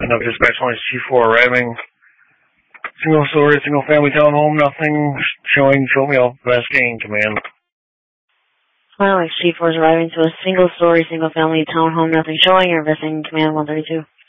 No dispatch line is C4 arriving. Single story, single family townhome, nothing showing. Fill me up. Investigating command. Alex, C4 is arriving to a single story, single family townhome, nothing showing. You're investigating command 132.